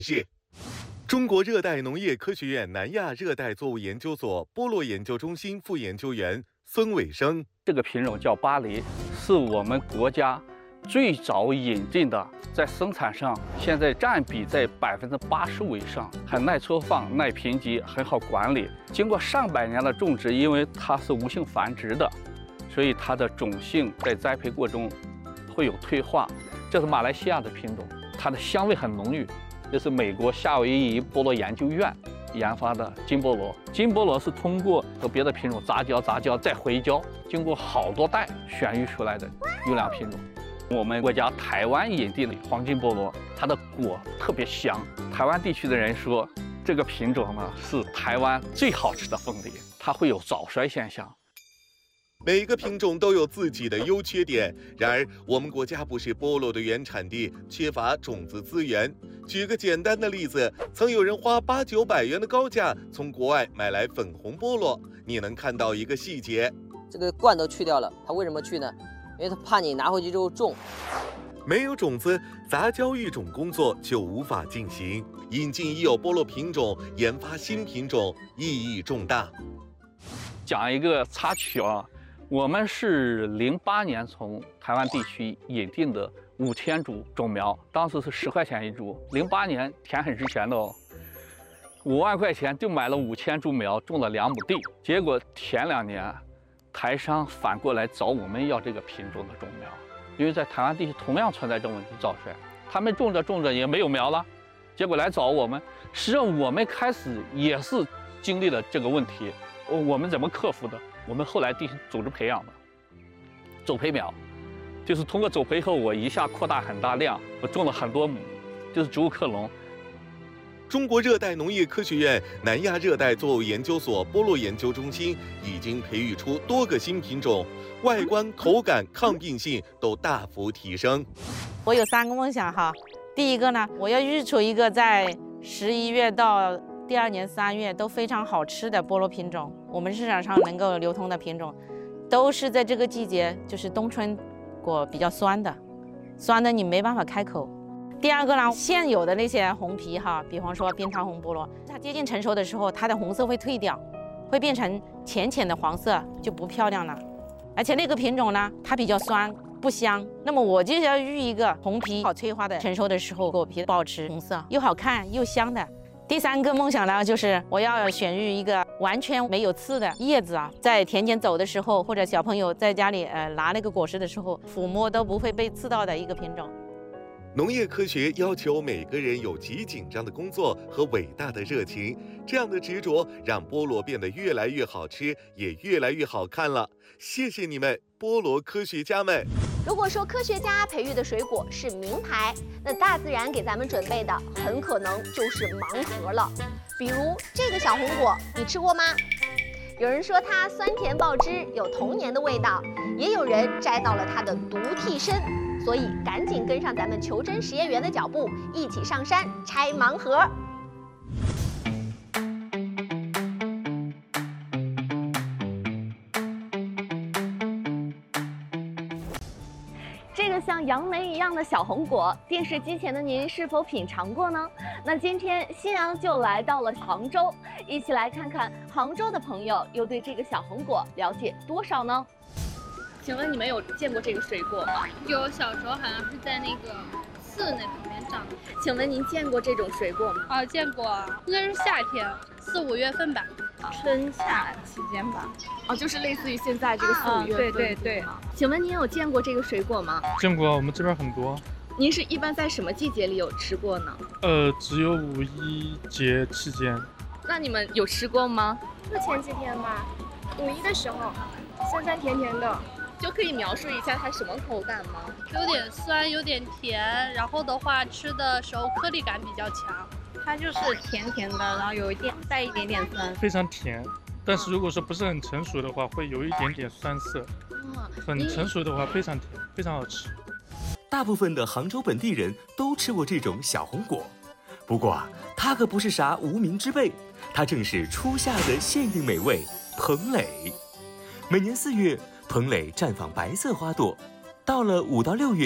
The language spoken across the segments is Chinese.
是中国热带农业科学院南亚热带作物研究所菠萝研究中心副研究员孙伟生。 这个品种叫巴黎，是我们国家最早引进的，在生产上现在占比在85%以上，还耐抽放、耐贫瘠，很好管理。经过上百年的种植，因为它是无性繁殖的，所以它的种性在栽培过程中会有退化。这是马来西亚的品种，它的香味很浓郁。这是美国夏威夷菠萝研究院研发的金菠萝。金菠萝是通过和别的品种杂交再回交，经过好多代选育出来的优良品种。我们国家台湾引进的黄金菠萝，它的果特别香。台湾地区的人说，这个品种呢是台湾最好吃的凤梨，它会有早衰现象。 每个品种都有自己的优缺点，然而我们国家不是菠萝的原产地，缺乏种子资源。举个简单的例子，曾有人花800-900元的高价从国外买来粉红菠萝，你能看到一个细节， 这个罐都去掉了，他为什么去呢？因为他怕你拿回去之后种。 没有种子，杂交育种工作就无法进行。引进已有菠萝品种，研发新品种，意义重大。 讲一个插曲啊。我们是08年从台湾地区引进的5000株种苗，当时是10块钱一株。08年田很值钱的哦，5万块钱就买了5000株苗，种了2亩地。结果前2年，台商反过来找我们要这个品种的种苗，因为在台湾地区同样存在这种问题，早衰。他们种着也没有苗了，结果来找我们。实际上我们开始也是经历了这个问题，我们怎么克服的？我们后来进行组织培养的走培苗，就是通过走培后，我一下扩大很大量，我种了很多亩，就是植物克隆。 中国热带农业科学院南亚热带作物研究所菠萝研究中心已经培育出多个新品种，外观、口感、抗病性都大幅提升。 我有3个梦想哈，第一个呢，我要育出一个在11月到第2年3月都非常好吃的菠萝品种，我们市场上能够流通的品种，都是在这个季节，就是冬春果比较酸的你没办法开口。第二个呢，现有的那些红皮哈，比方说冰糖红菠萝，它接近成熟的时候，它的红色会退掉，会变成浅的黄色，就不漂亮了。而且那个品种呢，它比较酸不香，那么我就要育一个红皮好催化的，成熟的时候果皮保持红色，又好看又香的。第3个梦想呢，就是我要选育一个完全没有刺的叶子啊，在田间走的时候，或者小朋友在家里拿那个果实的时候，抚摸都不会被刺到的一个品种。 农业科学要求每个人有极紧张的工作和伟大的热情，这样的执着让菠萝变得越来越好吃，也越来越好看了。谢谢你们，菠萝科学家们！ 如果说科学家培育的水果是名牌，那大自然给咱们准备的很可能就是盲盒了。比如这个小红果，你吃过吗？有人说它酸甜爆汁，有童年的味道，也有人摘到了它的毒替身。所以赶紧跟上咱们求真实验员的脚步，一起上山拆盲盒。这个像杨梅一样的小红果，电视机前的您是否品尝过呢？那今天新阳就来到了杭州，一起来看看杭州的朋友又对这个小红果了解多少呢？请问你们有见过这个水果吗？ 有，小时候好像是在那个寺那旁边长的。 请问您见过这种水果吗？ 哦，见过，应该是夏天，4、5月份吧， 春夏期间吧。 哦，就是类似于现在这个4、5月份。 对。 请问您有见过这个水果吗？ 见过，我们这边很多。 您是一般在什么季节里有吃过呢？ 只有5·1节期间。 那你们有吃过吗？ 就前几天吧，5·1的时候，酸酸甜甜的。 就可以描述一下它什么口感吗？ 有点酸，有点甜，然后的话吃的时候颗粒感比较强。 它就是甜甜的，然后带一点点酸， 非常甜。但是如果说不是很成熟的话，会有一点点酸涩。很成熟的话非常甜，非常好吃。 大部分的杭州本地人都吃过这种小红果，不过它可不是啥无名之辈，它正是初夏的限定美味彭蕾。每年4月，彭蕾绽放白色花朵，到了5到6月，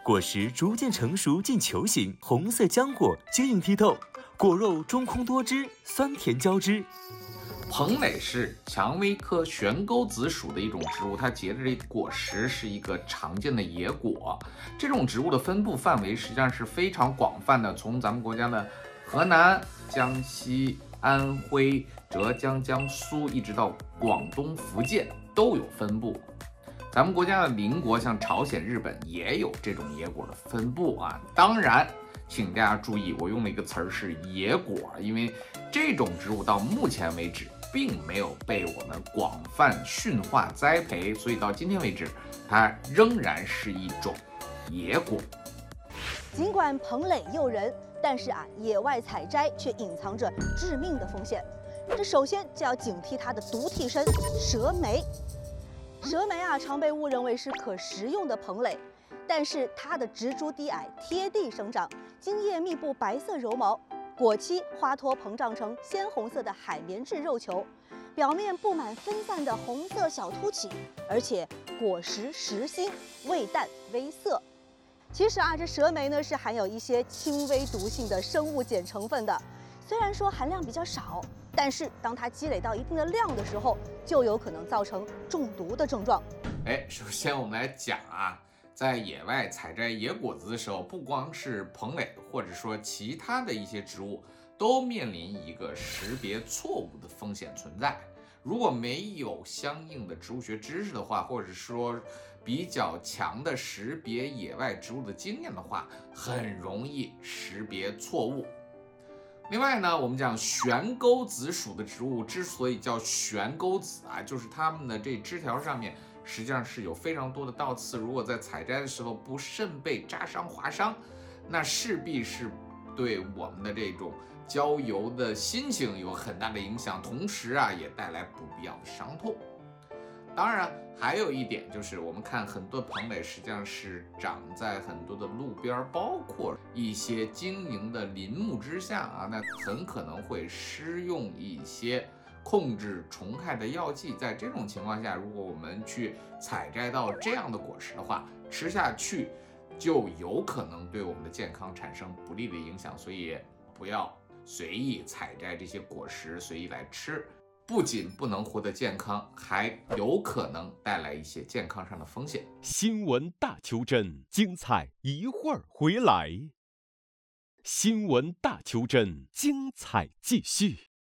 果实逐渐成熟近球形，红色浆果晶莹剔透，果肉中空多汁，酸甜交织。 蓬蕾是蔷薇科悬钩子属的一种植物，它结的这果实是一个常见的野果。这种植物的分布范围实际上是非常广泛的，从咱们国家的河南、江西、安徽、浙江、江苏，一直到广东、福建都有分布。咱们国家的邻国像朝鲜、日本也有这种野果的分布啊。当然，请大家注意，我用了一个词儿是野果，因为这种植物到目前为止并没有被我们广泛驯化栽培，所以到今天为止，它仍然是一种野果。 尽管蓬蕾诱人，但是野外采摘却隐藏着致命的风险。这首先就要警惕它的毒替身蛇莓。蛇莓常被误认为是可食用的蓬蕾，但是它的植株低矮，贴地生长，茎叶密布白色柔毛，果期花托膨胀成鲜红色的海绵质肉球，表面布满分散的红色小凸起，而且果实实心，味淡微涩。其实这蛇莓呢是含有一些轻微毒性的生物碱成分的，虽然说含量比较少，但是当它积累到一定的量的时候，就有可能造成中毒的症状。 首先我们来讲在野外采摘野果子的时候，不光是蓬蕾，或者说其他的一些植物，都面临一个识别错误的风险存在。如果没有相应的植物学知识的话，或者说比较强的识别野外植物的经验的话，很容易识别错误。另外呢，我们讲悬钩子属的植物之所以叫悬钩子就是它们的这枝条上面实际上是有非常多的倒刺，如果在采摘的时候不慎被扎伤划伤，那势必是对我们的这种郊游的心情有很大的影响，同时也带来不必要的伤痛。当然还有一点就是我们看很多蓬蕾实际上是长在很多的路边，包括一些经营的林木之下那很可能会施用一些控制虫害的药剂。在这种情况下，如果我们去采摘到这样的果实的话，吃下去就有可能对我们的健康产生不利的影响，所以不要随意采摘这些果实，随意来吃。不仅不能获得健康，还有可能带来一些健康上的风险。 新闻大求真，精彩一会儿回来。新闻大求真，精彩继续。